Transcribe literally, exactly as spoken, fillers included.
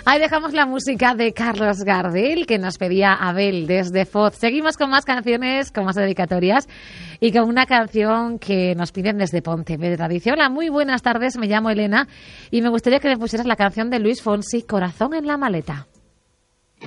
Ahí dejamos la música de Carlos Gardel, que nos pedía Abel desde Foz. Seguimos con más canciones, con más dedicatorias y con una canción que nos piden desde Pontevedra. Dice, hola, muy buenas tardes, me llamo Elena y me gustaría que me pusieras la canción de Luis Fonsi, Corazón en la maleta.